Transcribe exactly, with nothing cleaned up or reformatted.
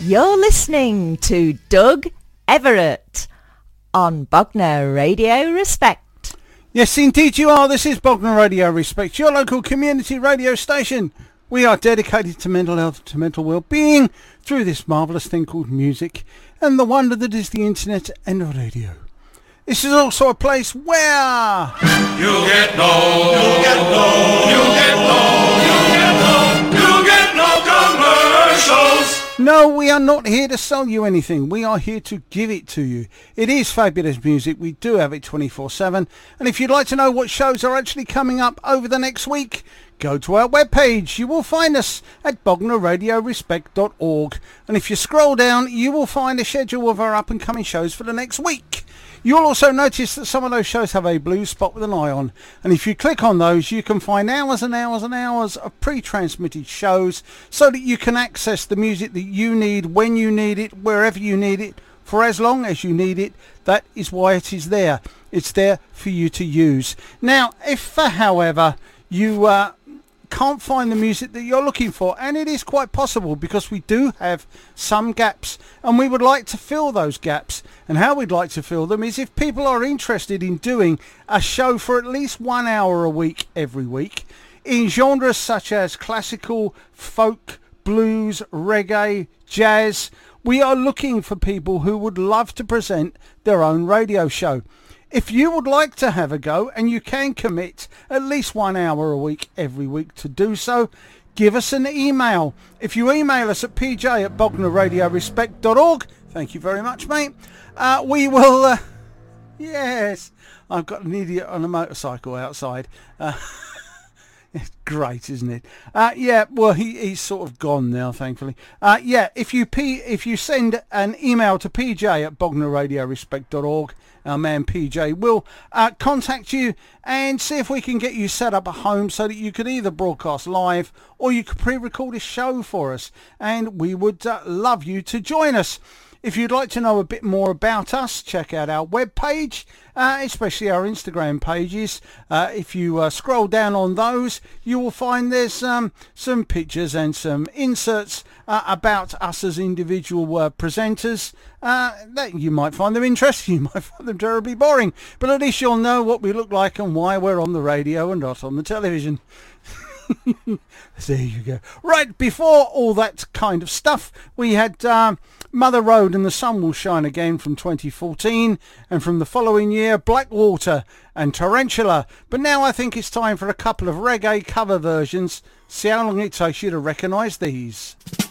You're listening to Doug Everett on Bognor Radio Respect. Yes, indeed you are. This is Bognor Radio Respect, your local community radio station. We are dedicated to mental health, to mental well-being, through this marvellous thing called music and the wonder that is the internet and radio. This is also a place where you get no, you get no, you get no, you get no, you get no commercials. No, we are not here to sell you anything. We are here to give it to you. It is fabulous music. We do have it twenty-four seven. And if you'd like to know what shows are actually coming up over the next week, go to our webpage. You will find us at bognor radio respect dot org. And if you scroll down, you will find a schedule of our up-and-coming shows for the next week. You'll also notice that some of those shows have a blue spot with an eye on. And if you click on those, you can find hours and hours and hours of pre-transmitted shows so that you can access the music that you need, when you need it, wherever you need it, for as long as you need it. That is why it is there. It's there for you to use. Now, if, uh, however, you uh, can't find the music that you're looking for, and it is quite possible because we do have some gaps and we would like to fill those gaps, and how we'd like to fill them is if people are interested in doing a show for at least one hour a week every week in genres such as classical, folk, blues, reggae, jazz. We are looking for people who would love to present their own radio show. If you would like to have a go and you can commit at least one hour a week every week to do so, give us an email. If you email us at p j at bognor radio respect dot org, thank you very much, mate. Uh, we will, uh, yes, I've got an idiot on a motorcycle outside. Uh, It's great, isn't it? Uh, yeah, well, he, he's sort of gone now, thankfully. Uh, yeah, if you p if you send an email to p j at bognor radio respect dot org, our man P J will uh, contact you and see if we can get you set up at home so that you could either broadcast live or you could pre-record a show for us. And we would uh, love you to join us. If you'd like to know a bit more about us, check out our webpage, uh, especially our Instagram pages. Uh, if you uh, scroll down on those, you will find there's um, some pictures and some inserts uh, about us as individual uh, presenters. Uh, that you might find them interesting, you might find them terribly boring, but at least you'll know what we look like and why we're on the radio and not on the television. There you go. Right, before all that kind of stuff, we had uh, Mother Road and the Sun Will Shine Again from twenty fourteen, and from the following year, Blackwater and Tarantula. But now I think it's time for a couple of reggae cover versions. See how long it takes you to recognise these.